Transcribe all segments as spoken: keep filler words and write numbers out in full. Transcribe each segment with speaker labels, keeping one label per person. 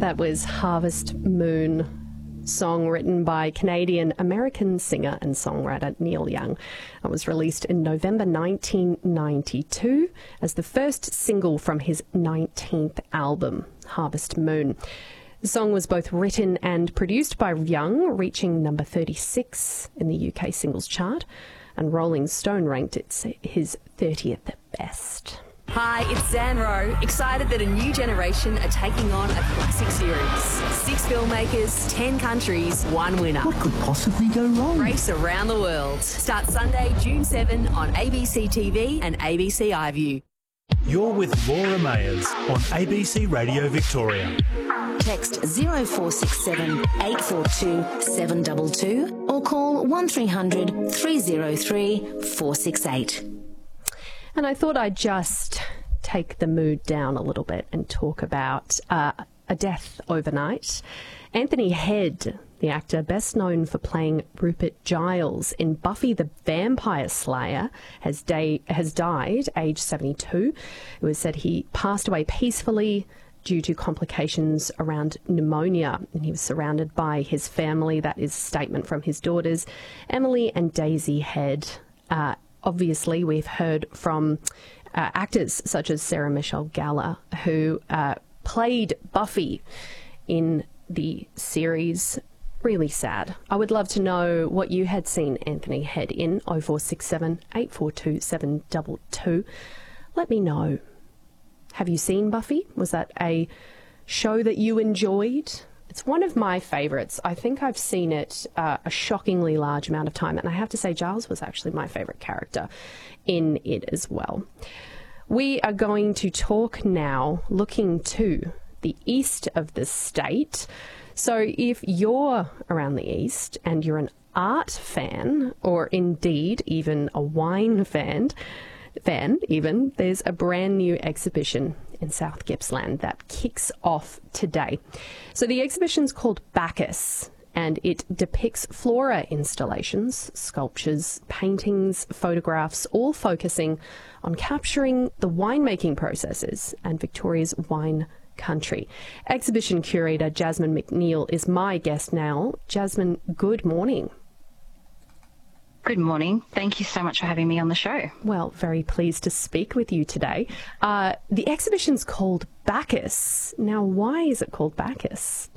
Speaker 1: That was Harvest Moon, song written by Canadian-American singer and songwriter Neil Young. It was released in November nineteen ninety-two as the first single from his nineteenth album, Harvest Moon. The song was both written and produced by Young, reaching number thirty-six in the U K singles chart, and Rolling Stone ranked it his thirtieth best.
Speaker 2: Hi, it's Zan Rowe, excited that a new generation are taking on a classic series. Six filmmakers, ten countries, one winner.
Speaker 3: What could possibly go wrong?
Speaker 2: Race around the world. Starts Sunday, June seventh on A B C T V and A B C iView.
Speaker 4: You're with Laura Mayers on A B C Radio Victoria.
Speaker 5: Text zero four six seven eight four two seven two two or call one three hundred three oh three four six eight.
Speaker 1: And I thought I'd just take the mood down a little bit and talk about uh, a death overnight. Anthony Head, the actor best known for playing Rupert Giles in Buffy the Vampire Slayer, has, day, has died, aged seventy-two. It was said he passed away peacefully due to complications around pneumonia, and he was surrounded by his family. That is a statement from his daughters, Emily and Daisy Head. Uh, Obviously, we've heard from uh, actors such as Sarah Michelle Gellar, who uh, played Buffy in the series. Really sad. I would love to know what you had seen Anthony Head in. oh four six seven eight four two seven two two. Let me know. Have you seen Buffy? Was that a show that you enjoyed? It's one of my favourites. I think I've seen it uh, a shockingly large amount of time, and I have to say Giles was actually my favourite character in it as well. We are going to talk now looking to the east of the state. So if you're around the east and you're an art fan, or indeed even a wine fan, fan even, there's a brand new exhibition in South Gippsland that kicks off today. So the exhibition's called Bacchus, and it depicts flora installations, sculptures, paintings, photographs, all focusing on capturing the winemaking processes and Victoria's wine country. Exhibition curator Jasmine McNeil is my guest now. Jasmine, good morning.
Speaker 6: Good morning. Thank you so much for having me on the show.
Speaker 1: Well, very pleased to speak with you today. Uh, the exhibition's called Bacchus. Now, why is it called Bacchus?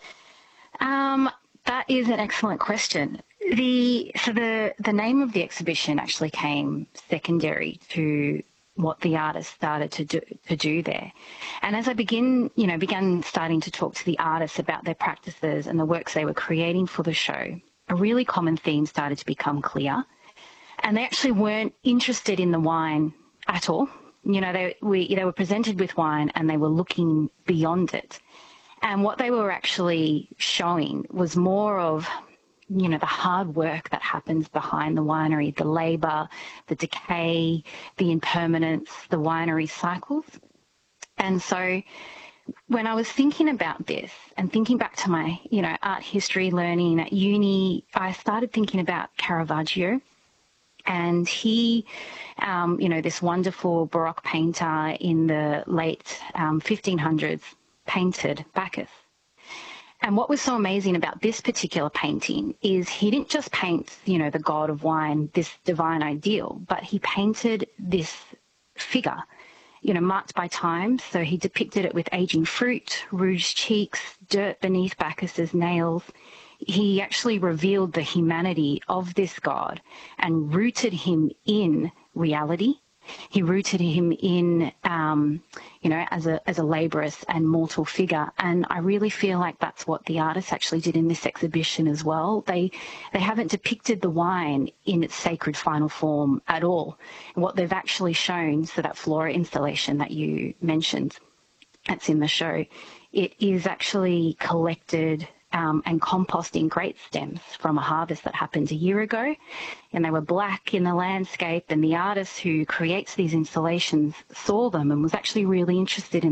Speaker 6: Um, that is an excellent question. The so the the name of the exhibition actually came secondary to what the artist started to do to do there. And as I begin, you know, began starting to talk to the artists about their practices and the works they were creating for the show, a really common theme started to become clear. And they actually weren't interested in the wine at all. You know, they, we, they were presented with wine and they were looking beyond it. And what they were actually showing was more of, you know, the hard work that happens behind the winery, the labour, the decay, the impermanence, the winery cycles. And so when I was thinking about this and thinking back to my, you know, art history learning at uni, I started thinking about Caravaggio. And he, um, you know, this wonderful Baroque painter in the late um, fifteen hundreds painted Bacchus. And what was so amazing about this particular painting is he didn't just paint, you know, the god of wine, this divine ideal, but he painted this figure, you know, marked by time. So he depicted it with aging fruit, rouged cheeks, dirt beneath Bacchus's nails. He actually revealed the humanity of this god and rooted him in reality. He rooted him in, um, you know, as a as a laborious and mortal figure. And I really feel like that's what the artists actually did in this exhibition as well. They they haven't depicted the wine in its sacred final form at all. What they've actually shown, so that flora installation that you mentioned, that's in the show, it is actually collected Um, and composting grape stems from a harvest that happened a year ago, and they were black in the landscape, and the artist who creates these installations saw them and was actually really interested in